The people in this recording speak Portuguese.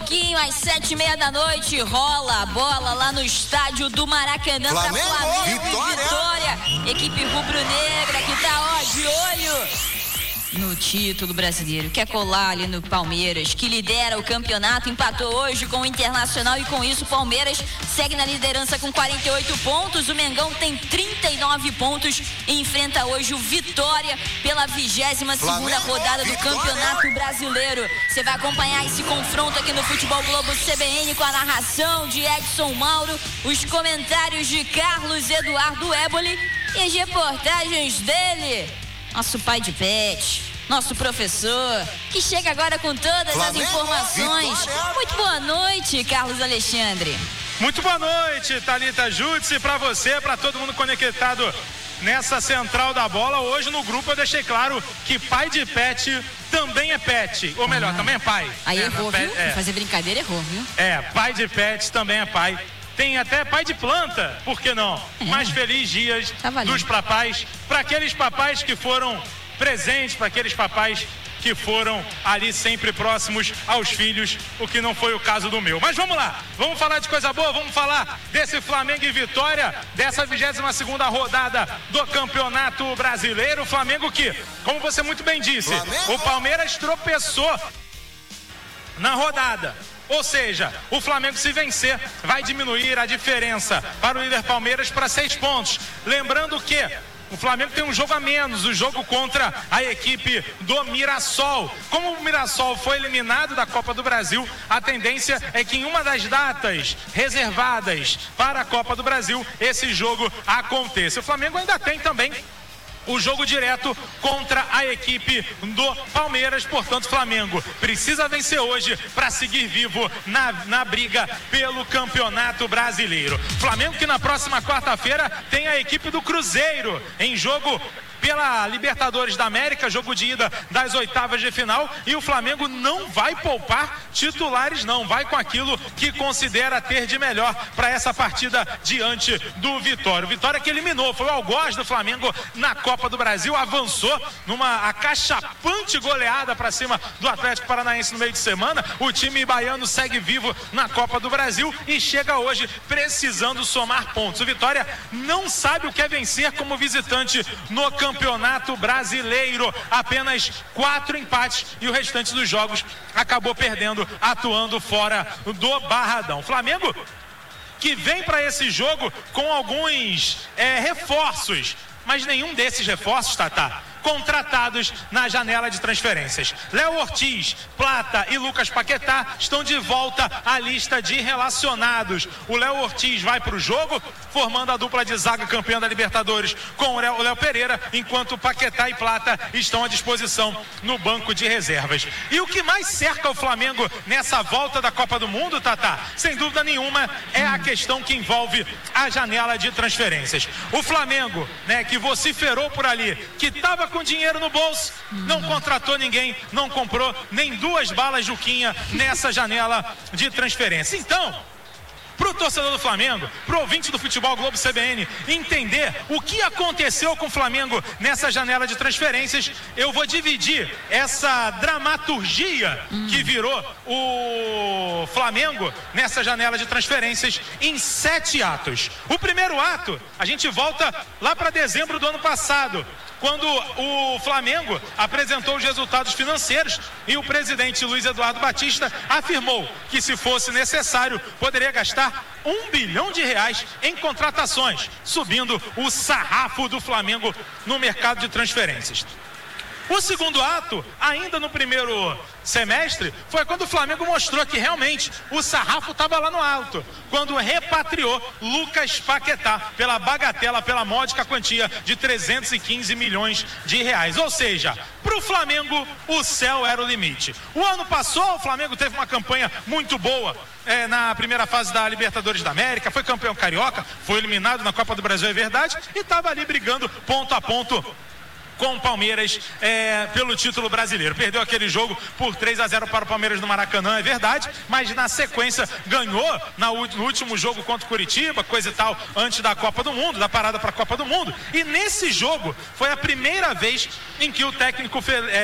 pouquinho, às 7h30 da noite, rola a bola lá no estádio do Maracanã para Flamengo e Vitória. Equipe rubro-negra que tá, de olho no título brasileiro, quer colar ali no Palmeiras, que lidera o campeonato, empatou hoje com o Internacional e com isso o Palmeiras segue na liderança com 48 pontos, o Mengão tem 39 pontos e enfrenta hoje o Vitória pela 22ª rodada do Campeonato Brasileiro. Você vai acompanhar esse confronto aqui no Futebol Globo CBN com a narração de Edson Mauro, os comentários de Carlos Eduardo Éboli e as reportagens dele, nosso pai de pet, nosso professor, que chega agora com todas as informações. Muito boa noite, Carlos Alexandre. Muito boa noite, Thalita Júdice, para você, para todo mundo conectado nessa central da bola. Hoje no grupo eu deixei claro que pai de pet também é pet, ou melhor, também é pai. Aí errou, viu? Pra fazer brincadeira, errou, viu? Pai de pet também é pai. Tem até pai de planta, por que não? Mais feliz dias dos papais, para aqueles papais que foram presentes, para aqueles papais que foram ali sempre próximos aos filhos, o que não foi o caso do meu. Mas vamos lá, vamos falar de coisa boa, vamos falar desse Flamengo e Vitória, dessa 22ª rodada do Campeonato Brasileiro. O Flamengo que, como você muito bem disse, o Palmeiras tropeçou na rodada. Ou seja, o Flamengo, se vencer, vai diminuir a diferença para o líder Palmeiras para 6 pontos. Lembrando que o Flamengo tem um jogo a menos, o jogo contra a equipe do Mirassol. Como o Mirassol foi eliminado da Copa do Brasil, a tendência é que em uma das datas reservadas para a Copa do Brasil, esse jogo aconteça. O Flamengo ainda tem também o jogo direto contra a equipe do Palmeiras, portanto, Flamengo precisa vencer hoje para seguir vivo na briga pelo Campeonato Brasileiro. Flamengo que na próxima quarta-feira tem a equipe do Cruzeiro em jogo pela Libertadores da América, jogo de ida das oitavas de final, e o Flamengo não vai poupar titulares não, vai com aquilo que considera ter de melhor para essa partida diante do Vitória. O Vitória que eliminou, foi o algoz do Flamengo na Copa do Brasil, avançou numa acachapante goleada para cima do Atlético Paranaense no meio de semana. O time baiano segue vivo na Copa do Brasil e chega hoje precisando somar pontos. O Vitória não sabe o que é vencer como visitante no Campeonato Brasileiro, apenas 4 empates e o restante dos jogos acabou perdendo, atuando fora do Barradão. Flamengo que vem para esse jogo com alguns reforços, mas nenhum desses reforços, Tatá, contratados na janela de transferências. Léo Ortiz, Plata e Lucas Paquetá estão de volta à lista de relacionados. O Léo Ortiz vai para o jogo, formando a dupla de zaga campeã da Libertadores com o Léo Pereira, enquanto Paquetá e Plata estão à disposição no banco de reservas. E o que mais cerca o Flamengo nessa volta da Copa do Mundo, Tatá, sem dúvida nenhuma, é a questão que envolve a janela de transferências. O Flamengo, que vociferou por ali, que estava com dinheiro no bolso, não contratou ninguém, não comprou nem 2 balas Juquinha nessa janela de transferência. Então, para o torcedor do Flamengo, para o ouvinte do Futebol Globo CBN entender o que aconteceu com o Flamengo nessa janela de transferências, eu vou dividir essa dramaturgia que virou o Flamengo nessa janela de transferências em 7 atos. O primeiro ato, a gente volta lá para dezembro do ano passado, quando o Flamengo apresentou os resultados financeiros e o presidente Luiz Eduardo Batista afirmou que, se fosse necessário, poderia gastar R$1 bilhão em contratações, subindo o sarrafo do Flamengo no mercado de transferências. O segundo ato, ainda no primeiro semestre, foi quando o Flamengo mostrou que realmente o sarrafo estava lá no alto, quando repatriou Lucas Paquetá pela bagatela, pela módica quantia de R$315 milhões. Ou seja, para o Flamengo o céu era o limite. O ano passou, o Flamengo teve uma campanha muito boa na primeira fase da Libertadores da América, foi campeão carioca, foi eliminado na Copa do Brasil, é verdade, e estava ali brigando ponto a ponto com o Palmeiras pelo título brasileiro. Perdeu aquele jogo por 3-0 para o Palmeiras no Maracanã, é verdade, mas na sequência ganhou no último jogo contra o Curitiba, coisa e tal, antes da Copa do Mundo, da parada para a Copa do Mundo. E nesse jogo foi a primeira vez em que o técnico